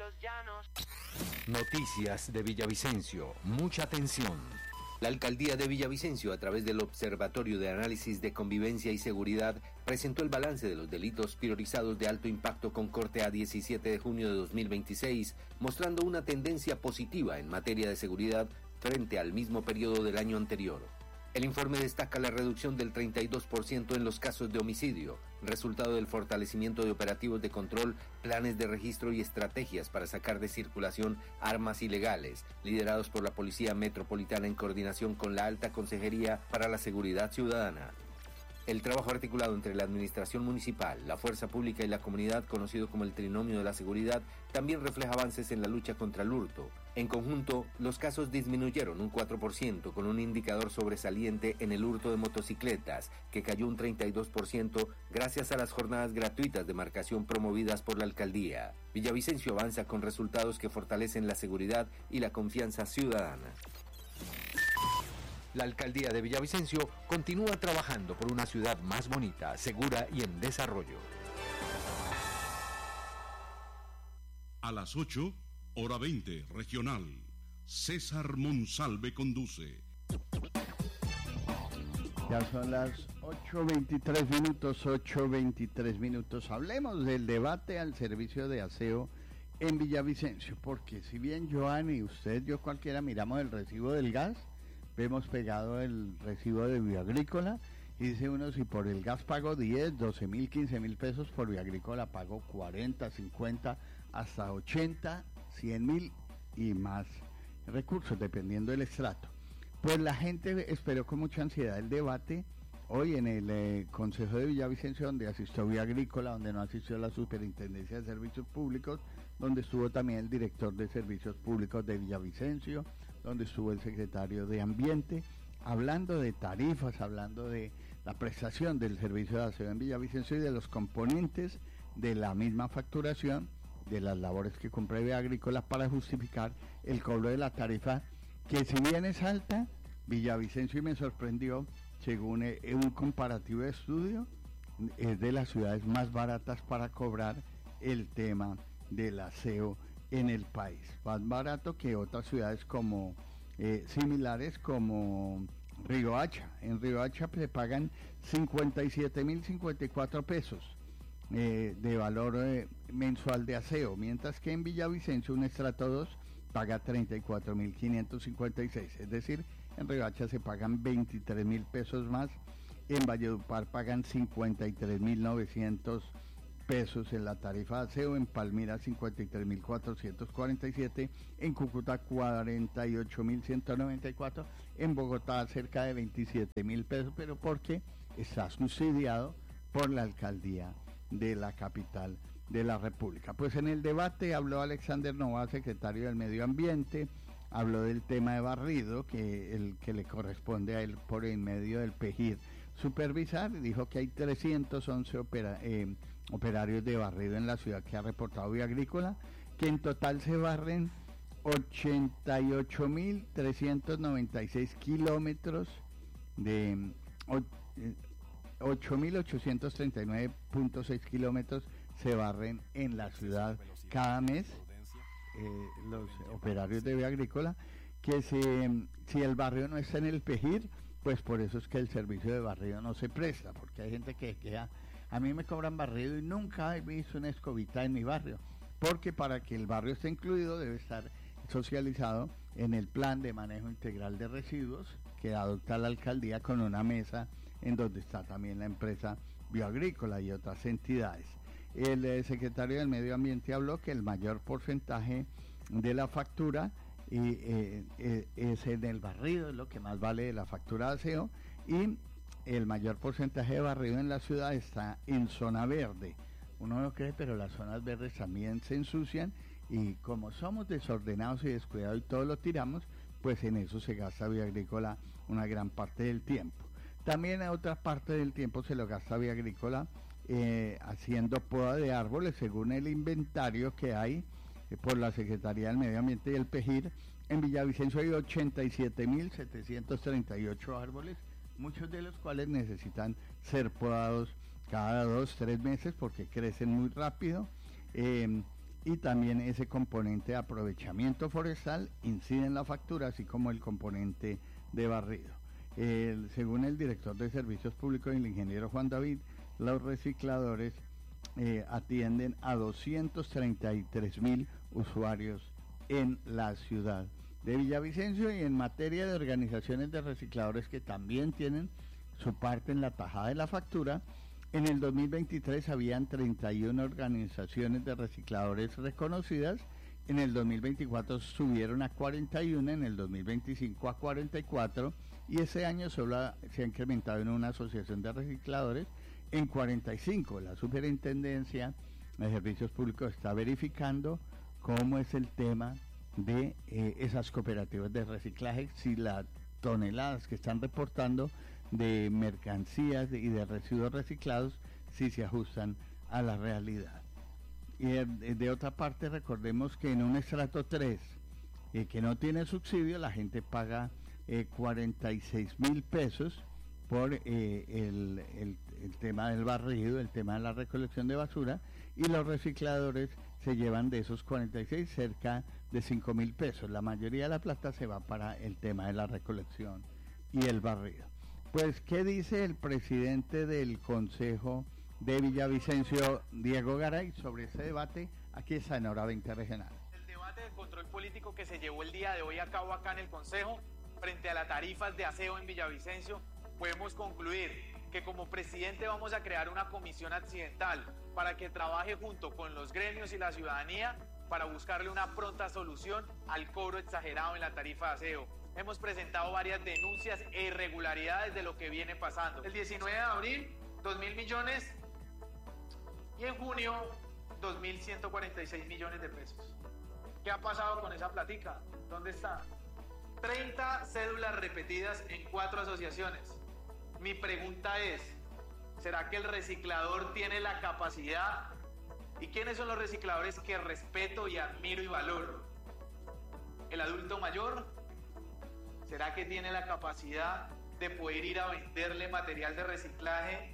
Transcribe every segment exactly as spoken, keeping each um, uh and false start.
los llanos. Noticias de Villavicencio. Mucha atención. La Alcaldía de Villavicencio, a través del Observatorio de Análisis de Convivencia y Seguridad, presentó el balance de los delitos priorizados de alto impacto con corte a diecisiete de junio de dos mil veintiséis, mostrando una tendencia positiva en materia de seguridad frente al mismo periodo del año anterior. El informe destaca la reducción del treinta y dos por ciento en los casos de homicidio, resultado del fortalecimiento de operativos de control, planes de registro y estrategias para sacar de circulación armas ilegales, liderados por la Policía Metropolitana en coordinación con la Alta Consejería para la Seguridad Ciudadana. El trabajo articulado entre la administración municipal, la fuerza pública y la comunidad, conocido como el trinomio de la seguridad, también refleja avances en la lucha contra el hurto. En conjunto, los casos disminuyeron un cuatro por ciento, con un indicador sobresaliente en el hurto de motocicletas, que cayó un treinta y dos por ciento gracias a las jornadas gratuitas de marcación promovidas por la alcaldía. Villavicencio avanza con resultados que fortalecen la seguridad y la confianza ciudadana. La Alcaldía de Villavicencio continúa trabajando por una ciudad más bonita, segura y en desarrollo. A las ocho, hora veinte, regional. César Monsalve conduce. Ya son las ocho veintitrés minutos, ocho veintitrés minutos. Hablemos del debate al servicio de aseo en Villavicencio, porque si bien Joan y usted, yo cualquiera, miramos el recibo del gas, vemos pegado el recibo de Bioagrícola y dice uno, si por el gas pago diez, doce mil, quince mil pesos, por Bioagrícola pago cuarenta, cincuenta, hasta ochenta, cien mil y más recursos, dependiendo del estrato. Pues la gente esperó con mucha ansiedad el debate hoy en el eh, Consejo de Villavicencio, donde asistió Bioagrícola, donde no asistió la Superintendencia de Servicios Públicos, donde estuvo también el director de Servicios Públicos de Villavicencio, donde estuvo el secretario de Ambiente, hablando de tarifas, hablando de la prestación del servicio de aseo en Villavicencio y de los componentes de la misma facturación, de las labores que cumple Bioagrícola para justificar el cobro de la tarifa, que si bien es alta, Villavicencio, y me sorprendió, según un comparativo de estudio, es de las ciudades más baratas para cobrar el tema del aseo en el país, más barato que otras ciudades como eh, similares como Riohacha. En Riohacha se pagan cincuenta y siete mil cincuenta y cuatro pesos eh, de valor eh, mensual de aseo, mientras que en Villavicencio un estrato dos paga treinta y cuatro mil quinientos cincuenta y seis, es decir, en Riohacha se pagan veintitrés mil pesos más, en Valledupar pagan cincuenta y tres mil novecientos pesos en la tarifa de aseo, en Palmira cincuenta y tres mil cuatrocientos cuarenta y siete, en Cúcuta cuarenta y ocho mil ciento noventa y cuatro, en Bogotá cerca de veintisiete mil pesos, pero porque está subsidiado por la alcaldía de la capital de la República. Pues en el debate habló Alexander Nova, secretario del Medio Ambiente, habló del tema de barrido, que el que le corresponde a él por en medio del PEGIR supervisar, y dijo que hay trescientos once opera, eh, operarios de barrido en la ciudad que ha reportado Bioagrícola, que en total se barren ochenta y ocho mil trescientos noventa y seis kilómetros de ocho mil ochocientos treinta y nueve punto seis kilómetros se barren en la ciudad cada mes, eh, los operarios de Bioagrícola, que se, si el barrio no está en el PEGIR, pues por eso es que el servicio de barrido no se presta, porque hay gente que queda, a mí me cobran barrido y nunca he visto una escobita en mi barrio, porque para que el barrio esté incluido debe estar socializado en el plan de manejo integral de residuos que adopta la alcaldía, con una mesa en donde está también la empresa Bioagrícola y otras entidades. El eh, secretario del Medio Ambiente habló que el mayor porcentaje de la factura y, eh, eh, es en el barrido, es lo que más vale de la factura de aseo, y el mayor porcentaje de barrido en la ciudad está en zona verde. Uno no cree, pero las zonas verdes también se ensucian, y como somos desordenados y descuidados y todo lo tiramos, pues en eso se gasta Bioagrícola una gran parte del tiempo. También a otra parte del tiempo se lo gasta Bioagrícola eh, haciendo poda de árboles, según el inventario que hay eh, por la Secretaría del Medio Ambiente y el PEGIR. En Villavicencio hay ochenta y siete mil setecientos treinta y ocho árboles, muchos de los cuales necesitan ser podados cada dos, tres meses porque crecen muy rápido. Eh, y también ese componente de aprovechamiento forestal incide en la factura, así como el componente de barrido. El, según el director de Servicios Públicos, el ingeniero Juan David, los recicladores eh, atienden a doscientos treinta y tres mil usuarios en la ciudad de Villavicencio. Y en materia de organizaciones de recicladores que también tienen su parte en la tajada de la factura, en el dos mil veintitrés habían treinta y una organizaciones de recicladores reconocidas, en el dos mil veinticuatro subieron a cuarenta y uno, en el dos mil veinticinco a cuarenta y cuatro, y ese año solo ha, se ha incrementado en una asociación de recicladores en cuarenta y cinco. La Superintendencia de Servicios Públicos está verificando cómo es el tema de eh, esas cooperativas de reciclaje, si las toneladas que están reportando de mercancías y de residuos reciclados si se ajustan a la realidad. Y de, de otra parte, recordemos que en un estrato tres eh, que no tiene subsidio, la gente paga eh, cuarenta y seis mil pesos por eh, el, el, el tema del barrido, el tema de la recolección de basura, y los recicladores se llevan de esos cuarenta y seis cerca de cinco mil pesos. La mayoría de la plata se va para el tema de la recolección y el barrido. Pues, ¿qué dice el presidente del Consejo de Villavicencio, Diego Garay, sobre ese debate? Aquí está en Hora veinte Regional. El debate del control político que se llevó el día de hoy a cabo acá en el Consejo, frente a las tarifas de aseo en Villavicencio, podemos concluir que como presidente vamos a crear una comisión accidental para que trabaje junto con los gremios y la ciudadanía para buscarle una pronta solución al cobro exagerado en la tarifa de aseo. Hemos presentado varias denuncias e irregularidades de lo que viene pasando. El diecinueve de abril, dos mil millones, y en junio, dos mil ciento cuarenta y seis millones de pesos. ¿Qué ha pasado con esa platica? ¿Dónde está? treinta cédulas repetidas en cuatro asociaciones. Mi pregunta es, ¿será que el reciclador tiene la capacidad? ¿Y quiénes son los recicladores que respeto y admiro y valoro? ¿El adulto mayor? ¿Será que tiene la capacidad de poder ir a venderle material de reciclaje,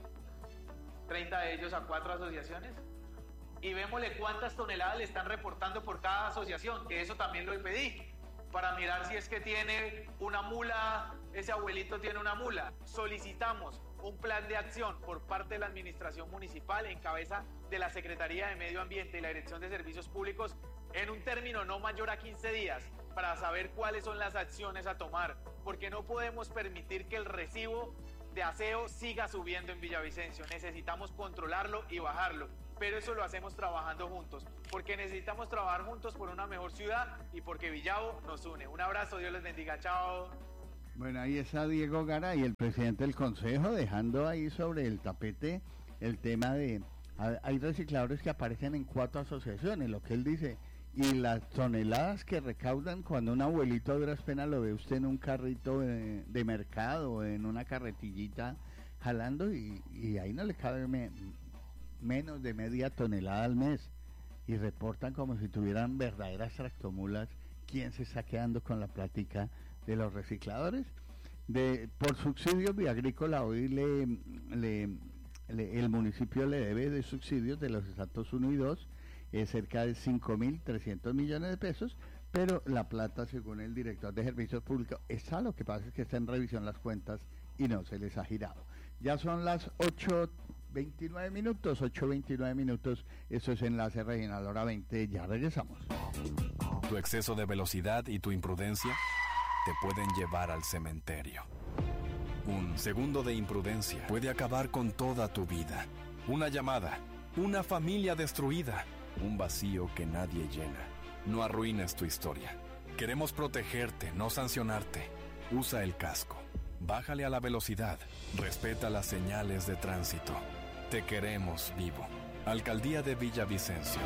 treinta de ellos a cuatro asociaciones? Y vémosle cuántas toneladas le están reportando por cada asociación, que eso también lo pedí, para mirar si es que tiene una mula, ese abuelito tiene una mula. Solicitamos un plan de acción por parte de la Administración Municipal en cabeza de la Secretaría de Medio Ambiente y la Dirección de Servicios Públicos en un término no mayor a quince días para saber cuáles son las acciones a tomar, porque no podemos permitir que el recibo de aseo siga subiendo en Villavicencio. Necesitamos controlarlo y bajarlo, pero eso lo hacemos trabajando juntos, porque necesitamos trabajar juntos por una mejor ciudad y porque Villavo nos une. Un abrazo, Dios les bendiga, chao. Bueno, ahí está Diego Garay, el presidente del Consejo, dejando ahí sobre el tapete el tema de... Hay recicladores que aparecen en cuatro asociaciones, lo que él dice, y las toneladas que recaudan cuando un abuelito a duras penas lo ve usted en un carrito de, de mercado, en una carretillita jalando, y, y ahí no le cabe me, menos de media tonelada al mes, y reportan como si tuvieran verdaderas tractomulas. ¿Quién se está quedando con la plática de los recicladores? De, por subsidios Viagrícola hoy le, le, le, el municipio le debe de subsidios de los estratos uno y dos eh, cerca de cinco mil trescientos millones de pesos, pero la plata, según el director de Servicios Públicos, está. Lo que pasa es que está en revisión las cuentas y no se les ha girado. Ya son las ocho veintinueve minutos, ocho veintinueve minutos, eso es Enlace Regional Hora veinte, ya regresamos. Tu exceso de velocidad y tu imprudencia te pueden llevar al cementerio. Un segundo de imprudencia puede acabar con toda tu vida. Una llamada, una familia destruida, un vacío que nadie llena. No arruines tu historia. Queremos protegerte, no sancionarte. Usa el casco. Bájale a la velocidad. Respeta las señales de tránsito. Te queremos vivo. Alcaldía de Villavicencio.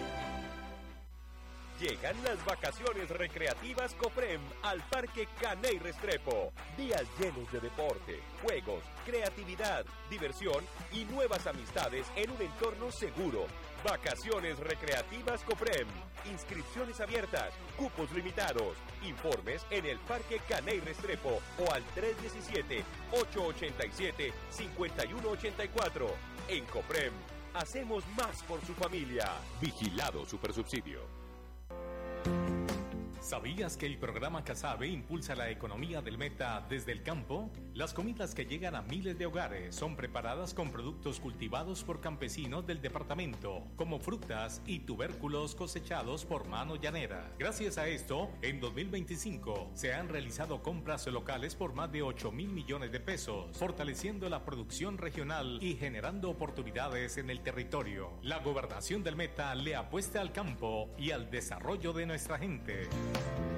Llegan las vacaciones recreativas Cofrem al Parque Caney Restrepo. Días llenos de deporte, juegos, creatividad, diversión y nuevas amistades en un entorno seguro. Vacaciones recreativas Cofrem. Inscripciones abiertas, cupos limitados. Informes en el Parque Caney Restrepo o al tres uno siete, ocho ocho siete, cinco uno ocho cuatro. En Cofrem, hacemos más por su familia. Vigilado Supersubsidio. ¿Sabías que el programa Casabe impulsa la economía del Meta desde el campo? Las comidas que llegan a miles de hogares son preparadas con productos cultivados por campesinos del departamento, como frutas y tubérculos cosechados por mano llanera. Gracias a esto, en dos mil veinticinco se han realizado compras locales por más de ocho mil millones de pesos, fortaleciendo la producción regional y generando oportunidades en el territorio. La gobernación del Meta le apuesta al campo y al desarrollo de nuestra gente.